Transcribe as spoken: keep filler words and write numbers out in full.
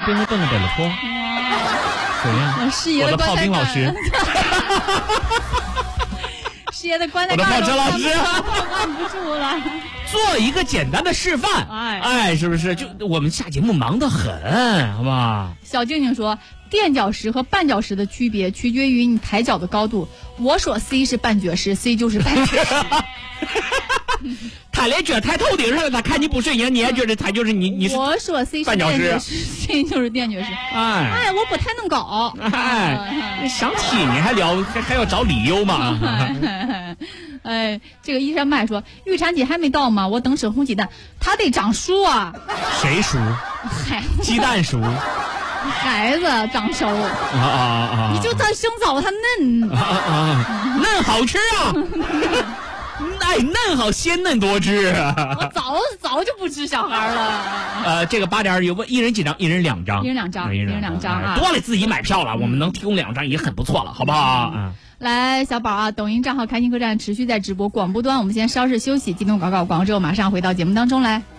边上炖的北了坡。怎样？ 师爷的炮兵老师。 师爷的棺材我的炮车老师按不住了。 做一个简单的示范， 哎哎，是不是？就我们下节目忙得很，好不好？ 小静静说，垫脚石和绊脚石的区别取决于你抬脚的高度。我说 C 是绊脚石 ，C 就是绊脚石。 他连脚抬头顶上了，他看你不顺眼，你也觉得他就是你，你是。 我说 C 是绊脚石 ，C 就是垫脚石。 哎哎，我不太能搞。 哎，你想踢你还聊还还要找理由吗？ 哎，这个依山麦说，预产期还没到吗？我等生红鸡蛋，它得长熟啊。 谁熟？ 孩子， 鸡蛋熟。 孩子长熟啊啊啊！ 你就它生早它嫩啊啊，嫩好吃啊！哎，嫩好鲜嫩多汁。 我早早就不吃小孩了。 呃，这个八点有问一人几张？一人两张。 一人两张，一人两张啊！ 多了自己买票了，我们能提供两张也很不错了，好不好？嗯。 来，小宝啊，抖音账号开心客栈持续在直播，广播端我们先稍事休息，进入广告，广告之后马上回到节目当中来。